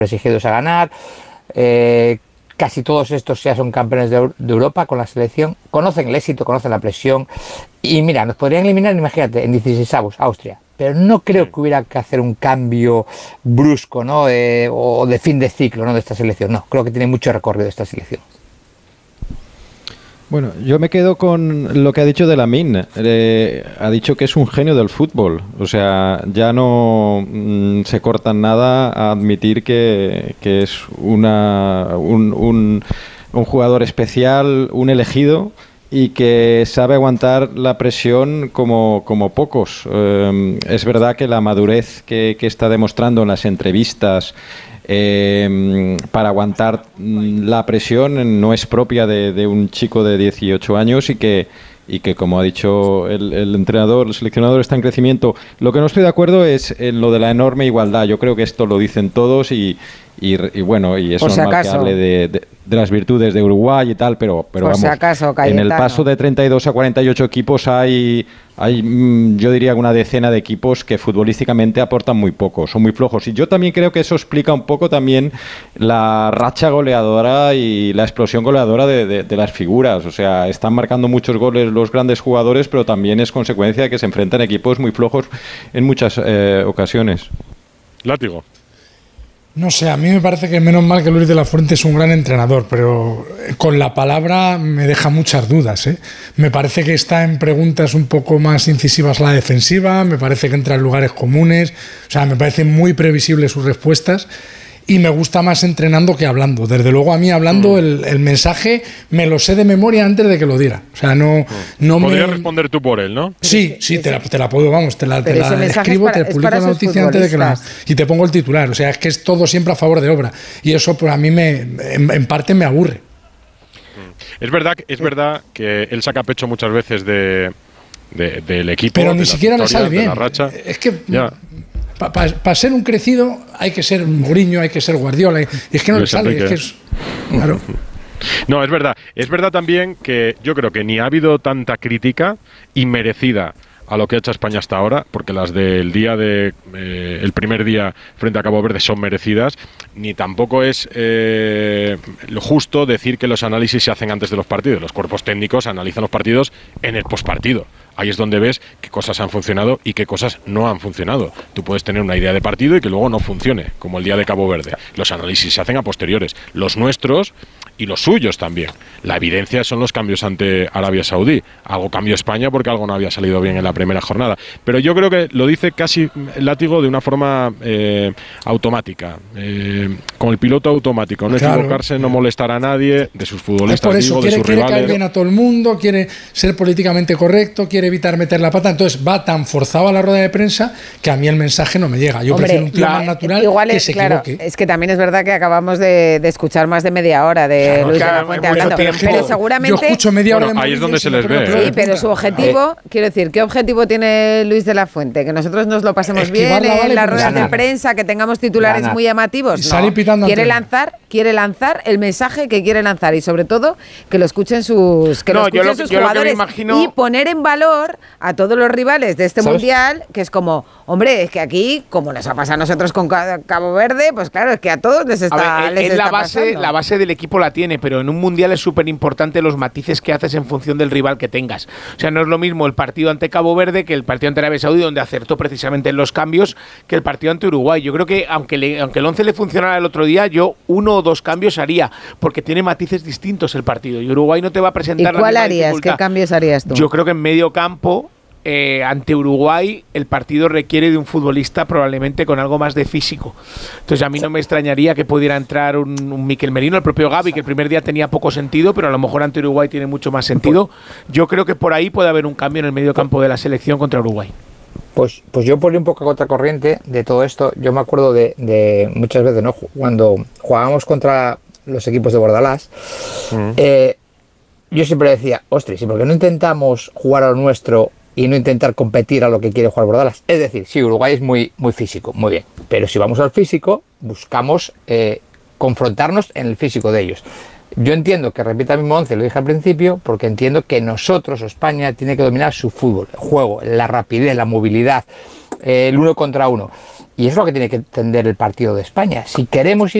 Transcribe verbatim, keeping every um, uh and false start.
exigidos a ganar. Eh, casi todos estos ya son campeones de, de Europa con la selección, conocen el éxito, conocen la presión y mira, nos podrían eliminar, imagínate, en dieciseisavos, Austria, pero no creo que hubiera que hacer un cambio brusco, ¿no? Eh, o de fin de ciclo, ¿no? De esta selección, no, creo que tiene mucho recorrido esta selección. Bueno, yo me quedo con lo que ha dicho de Lamine. Eh, ha dicho que es un genio del fútbol. O sea, ya no mm, se cortan nada a admitir que, que es una, un, un, un jugador especial, un elegido y que sabe aguantar la presión como, como pocos. Eh, es verdad que la madurez que, que está demostrando en las entrevistas Eh, para aguantar la presión no es propia de, de un chico de dieciocho años y que, y que como ha dicho el, el entrenador, el seleccionador está en crecimiento. Lo que no estoy de acuerdo es en lo de la enorme igualdad. Yo creo que esto lo dicen todos y, y, y bueno, y es normal que hable de, de, de las virtudes de Uruguay y tal, pero, pero Por vamos, si acaso, en el paso de treinta y dos a cuarenta y ocho equipos hay... Hay, yo diría, una decena de equipos que futbolísticamente aportan muy poco, son muy flojos. Y yo también creo que eso explica un poco también la racha goleadora y la explosión goleadora de, de, de las figuras. O sea, están marcando muchos goles los grandes jugadores, pero también es consecuencia de que se enfrentan equipos muy flojos en muchas eh, ocasiones. Látigo. No sé, a mí me parece que menos mal que Luis de la Fuente es un gran entrenador, pero con la palabra me deja muchas dudas, ¿eh? Me parece que está en preguntas un poco más incisivas la defensiva, me parece que entra en lugares comunes, o sea, me parecen muy previsibles sus respuestas y me gusta más entrenando que hablando. Desde luego a mí hablando mm. el, el mensaje me lo sé de memoria antes de que lo diera. O sea, no, mm. no Podrías me... responder tú por él, ¿no? Sí, sí, te la, te la puedo, vamos, te la, te la escribo, para, te publico la noticia antes de que la... Y te pongo el titular. O sea, es que es todo siempre a favor de obra. Y eso pues a mí me, en, en parte me aburre. Es verdad, es verdad que él saca pecho muchas veces de, de, del equipo. Pero ni siquiera le sale bien. La racha. Es que... Ya. Para pa, pa ser un crecido hay que ser Mourinho, hay que ser Guardiola. Y es que no le sale, es que es... Claro. No, es verdad. Es verdad también que yo creo que ni ha habido tanta crítica inmerecida a lo que ha hecho España hasta ahora, porque las del día de eh, el primer día frente a Cabo Verde son merecidas, ni tampoco es eh, lo justo decir que los análisis se hacen antes de los partidos. Los cuerpos técnicos analizan los partidos en el postpartido. Ahí es donde ves qué cosas han funcionado y qué cosas no han funcionado. Tú puedes tener una idea de partido y que luego no funcione, como el día de Cabo Verde. Los análisis se hacen a posteriores. Los nuestros y los suyos también. La evidencia son los cambios ante Arabia Saudí. Algo cambió España porque algo no había salido bien en la primera jornada. Pero yo creo que lo dice casi Látigo de una forma eh, automática, eh, con el piloto automático. No claro. equivocarse, no molestar a nadie, de sus futbolistas, es por eso, digo, quiere, de sus quiere rivales. caer bien a todo el mundo, quiere ser políticamente correcto, quiere evitar meter la pata. Entonces va tan forzado a la rueda de prensa que a mí el mensaje no me llega. Yo Hombre, prefiero un tío la, más natural igual es, que se claro, equivoque. Es que también es verdad que acabamos de, de escuchar más de media hora de claro, Luis claro, de la Fuente hablando. Tiempo. Pero seguramente... Yo escucho media hora bueno, de ahí es donde se les ve. Sí, ¿eh? pero su objetivo, eh. quiero decir, ¿qué objetivo tiene Luis de la Fuente? Que nosotros nos lo pasemos Esquivarla, bien en vale, las ruedas de prensa, que tengamos titulares Gana. muy llamativos. No. Quiere lanzar, quiere lanzar el mensaje que quiere lanzar y sobre todo que lo escuchen sus, que no, lo escuchen lo, sus jugadores imagino... y poner en valor a todos los rivales de este ¿Sabes? mundial, que es como, hombre, es que aquí, como nos ha pasado a nosotros con Cabo Verde, pues claro, es que a todos les está, a ver, les es está la base, pasando. La base del equipo la tiene, pero en un mundial es súper importante los matices que haces en función del rival que tengas. O sea, no es lo mismo el partido ante Cabo Verde que el partido ante Arabia Saudí, donde acertó precisamente en los cambios, que el partido ante Uruguay. Yo creo que aunque, le, aunque el once le funcionara el otro día, yo uno o dos cambios haría, porque tiene matices distintos el partido. Y Uruguay no te va a presentar ¿Y cuál la harías? dificultad. ¿Qué cambios harías tú? Yo creo que en medio campo, Eh, ante Uruguay el partido requiere de un futbolista probablemente con algo más de físico. Entonces a mí no me extrañaría que pudiera entrar un, un Mikel Merino, el propio Gavi, que el primer día tenía poco sentido, pero a lo mejor ante Uruguay tiene mucho más sentido. Yo creo que por ahí puede haber un cambio en el medio campo de la selección contra Uruguay. Pues, pues yo por ir un poco a contracorriente de todo esto, yo me acuerdo de, de muchas veces, ¿no? Cuando jugábamos contra los equipos de Bordalás, mm. eh, yo siempre decía, ostras, ¿y por qué no intentamos jugar a lo nuestro y no intentar competir a lo que quiere jugar Bordalás? Es decir, sí, Uruguay es muy, muy físico, muy bien, pero si vamos al físico, buscamos eh, confrontarnos en el físico de ellos. Yo entiendo que repita el mismo once, lo dije al principio, porque entiendo que nosotros, España, tiene que dominar su fútbol, el juego, la rapidez, la movilidad, eh, el uno contra uno. Y es lo que tiene que entender el partido de España. Si queremos ir